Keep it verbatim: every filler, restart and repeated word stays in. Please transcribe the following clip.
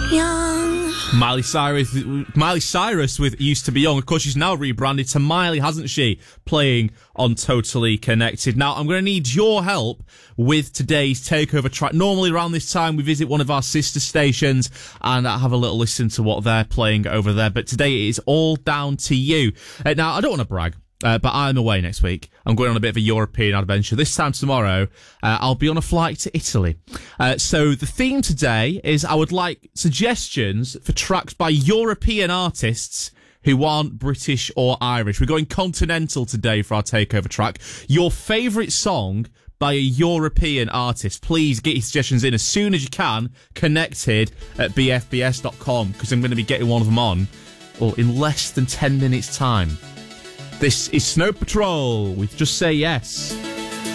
young. Miley Cyrus, Miley Cyrus with Used to Be Young. Of course, she's now rebranded to Miley, hasn't she? Playing on Totally Connected. Now, I'm going to need your help with today's takeover track. Normally, around this time, we visit one of our sister stations and have a little listen to what they're playing over there. But today, it is all down to you. Uh, now, I don't want to brag. Uh, but I'm away next week. I'm going on a bit of a European adventure. This time tomorrow, uh, I'll be on a flight to Italy. Uh, so the theme today is I would like suggestions for tracks by European artists who aren't British or Irish. We're going continental today for our takeover track. Your favourite song by a European artist. Please get your suggestions in as soon as you can. Connected at b f b s dot com, because I'm going to be getting one of them on well, in less than ten minutes' time. This is Snow Patrol with Just Say Yes.